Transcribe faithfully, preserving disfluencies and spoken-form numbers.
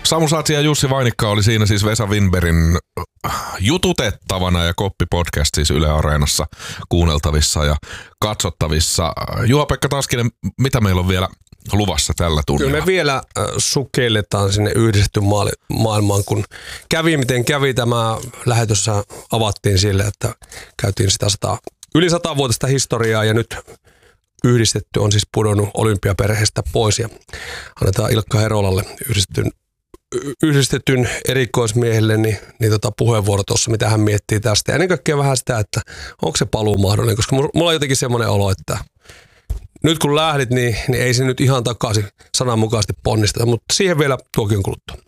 Samu Saatsi ja Jussi Vainikka oli siinä siis Vesa Winbergin jututettavana ja Koppi-podcast siis Yle Areenassa kuunneltavissa ja katsottavissa. Juha-Pekka Taskinen, mitä meillä on vielä luvassa tällä tunnilla? Kyllä me vielä sukelletaan sinne yhdistetty maailmaan, kun kävi miten kävi. Tämä lähetössä avattiin sille, että käytiin sitä sata, yli satavuotista historiaa ja nyt yhdistetty on siis pudonnut olympiaperheestä pois ja annetaan Ilkka Herolalle yhdistetyn, yhdistetyn erikoismiehelle niin, niin tota puheenvuoro tuossa, mitä hän miettii tästä. Ja ennen kaikkea vähän sitä, että onko se paluu mahdollinen, koska mulla on jotenkin semmoinen olo, että nyt kun lähdit, niin, niin ei se nyt ihan takaisin sananmukaisesti ponnisteta, mutta siihen vielä tuokin kuluttua.